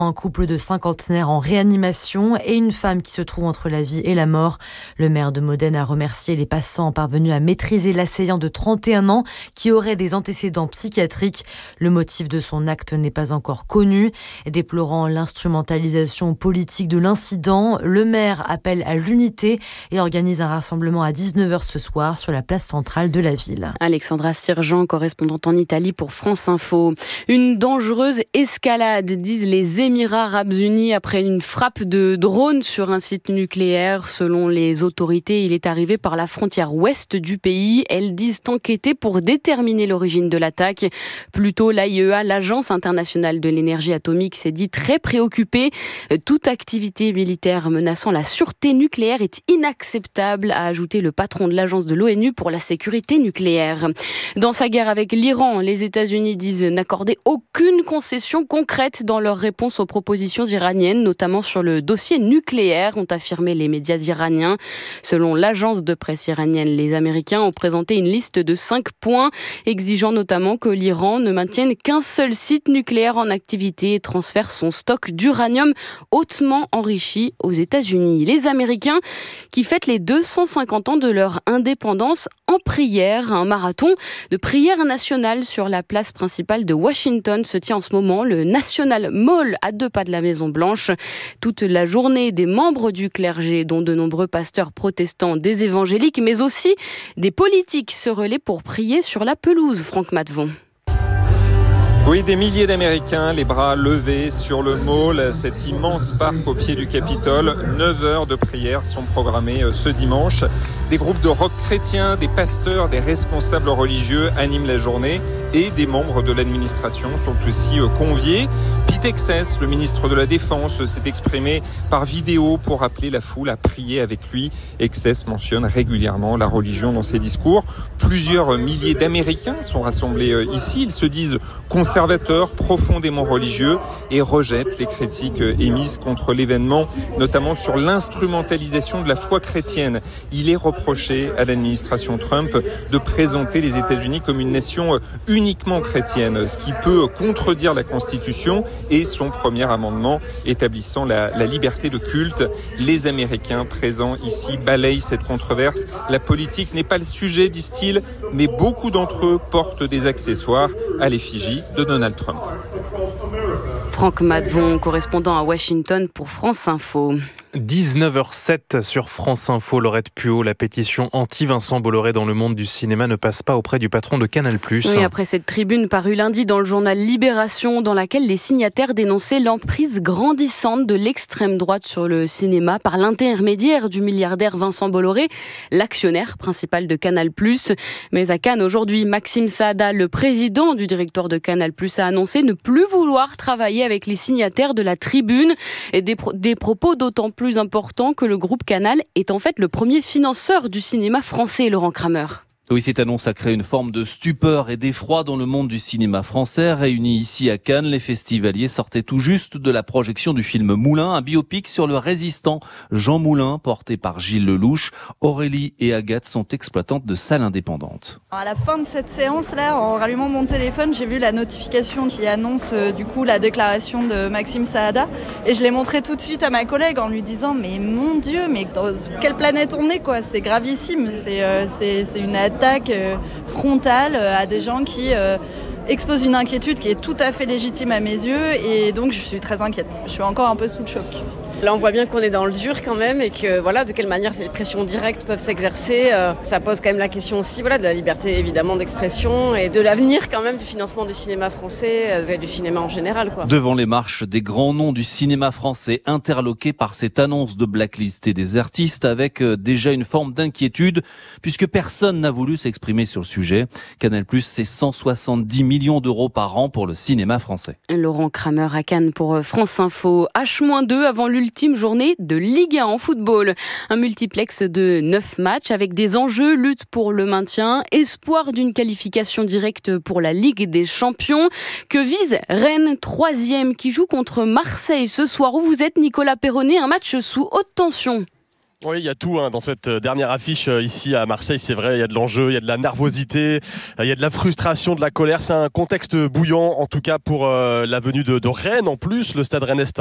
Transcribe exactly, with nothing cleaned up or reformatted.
Un couple de cinquantenaires en réanimation et une femme qui se trouve entre la vie et la mort. Le maire de Modène a remercié les passants parvenus à maîtriser l'assaillant de trente et un ans qui aurait des antécédents psychiatriques. Le motif de son acte n'est pas encore connu. Déplorant l'instrumentalisation politique de l'incident, le maire appelle à l'unité et organise un rassemblement à dix-neuf heures ce soir sur la place centrale de la ville. Alexandra Sirgeant, correspondante en Italie pour France Info. Une dangereuse escalade, disent les Émirats arabes unis après une frappe de drone sur un site nucléaire. Selon les autorités, il est arrivé par la frontière ouest du pays. Elles disent enquêter pour déterminer l'origine de l'attaque. Plus tôt, l'A I E A, l'Agence internationale de l'énergie atomique, s'est dit très préoccupée. Toute activité militaire menaçant la sûreté nucléaire est inacceptable, a ajouté le patron de l'Agence de l'ONU pour la sécurité nucléaire. Dans sa guerre avec l'Iran, les États-Unis disent n'accorder aucune concession concrète dans leur réponse aux propositions iraniennes, notamment sur le dossier nucléaire, ont affirmé les médias iraniens. Selon l'agence de presse iranienne, les Américains ont présenté une liste de cinq points, exigeant notamment que l'Iran ne maintienne qu'un seul site nucléaire en activité et transfère son stock d'uranium hautement enrichi aux États-Unis. Les Américains qui fêtent les deux cent cinquante ans de leur indépendance en prière. Un marathon de prière nationale sur la place principale de Washington se tient en ce moment, le National Mall à deux pas de la Maison-Blanche. Toute la journée, des membres du clergé, dont de nombreux pasteurs protestants, des évangéliques, mais aussi des politiques se relaient pour prier sur la pelouse. Franck Matvon. Oui, des milliers d'Américains, les bras levés sur le Mall, cet immense parc au pied du Capitole. Neuf heures de prière sont programmées ce dimanche. Des groupes de rock chrétiens, des pasteurs, des responsables religieux animent la journée et des membres de l'administration sont aussi conviés. Pete Hegseth, le ministre de la Défense, s'est exprimé par vidéo pour appeler la foule à prier avec lui. Hegseth mentionne régulièrement la religion dans ses discours. Plusieurs milliers d'Américains sont rassemblés ici. Ils se disent conservateurs, profondément religieux et rejettent les critiques émises contre l'événement, notamment sur l'instrumentalisation de la foi chrétienne. Il est reproché à l'administration Trump de présenter les États-Unis comme une nation uniquement chrétienne, ce qui peut contredire la Constitution et son premier amendement établissant la, la liberté de culte. Les Américains présents ici balayent cette controverse. La politique n'est pas le sujet, disent-ils, mais beaucoup d'entre eux portent des accessoires à l'effigie de Donald Trump. Franck Matvon, correspondant à Washington pour France Info. dix-neuf heures sept sur France Info, Laurette Puot, la pétition anti-Vincent Bolloré dans le monde du cinéma ne passe pas auprès du patron de Canal+. Oui, après cette tribune parue lundi dans le journal Libération, dans laquelle les signataires dénonçaient l'emprise grandissante de l'extrême droite sur le cinéma par l'intermédiaire du milliardaire Vincent Bolloré, l'actionnaire principal de Canal+. Mais à Cannes aujourd'hui, Maxime Saada, le président du directoire de Canal+, a annoncé ne plus vouloir travailler avec les signataires de la tribune, et des, pro- des propos d'autant plus plus important que le groupe Canal est en fait le premier financeur du cinéma français, Laurent Kramer. Oui, cette annonce a créé une forme de stupeur et d'effroi dans le monde du cinéma français. Réunis ici à Cannes, les festivaliers sortaient tout juste de la projection du film Moulin, un biopic sur le résistant Jean Moulin, porté par Gilles Lelouch. Aurélie et Agathe sont exploitantes de salles indépendantes. À la fin de cette séance-là, en rallumant mon téléphone, j'ai vu la notification qui annonce euh, du coup la déclaration de Maxime Saada et je l'ai montré tout de suite à ma collègue en lui disant mais mon Dieu, mais dans quelle planète on est quoi ? C'est gravissime, c'est, euh, c'est, c'est une attaque euh, frontale euh, à des gens qui euh, exposent une inquiétude qui est tout à fait légitime à mes yeux et donc je suis très inquiète. Je suis encore un peu sous le choc. Là, on voit bien qu'on est dans le dur quand même et que voilà, de quelle manière ces pressions directes peuvent s'exercer. Euh, ça pose quand même la question aussi voilà, de la liberté évidemment d'expression et de l'avenir quand même du financement du cinéma français euh, et du cinéma en général, quoi. Devant les marches des grands noms du cinéma français interloqués par cette annonce de blacklister des artistes avec euh, déjà une forme d'inquiétude puisque personne n'a voulu s'exprimer sur le sujet. Canal+, c'est cent soixante-dix millions d'euros par an pour le cinéma français. Laurent Kramer à Cannes pour France Info. H deux avant l'ultime journée de Ligue un en football. Un multiplex de neuf matchs avec des enjeux, lutte pour le maintien, espoir d'une qualification directe pour la Ligue des Champions. Que vise Rennes, troisième, qui joue contre Marseille ce soir où vous êtes, Nicolas Perronnet, un match sous haute tension. Oui, il y a tout hein, dans cette dernière affiche euh, ici à Marseille, c'est vrai, il y a de l'enjeu, il y a de la nervosité, euh, il y a de la frustration, de la colère. C'est un contexte bouillant, en tout cas pour euh, la venue de, de Rennes en plus. Le Stade Rennais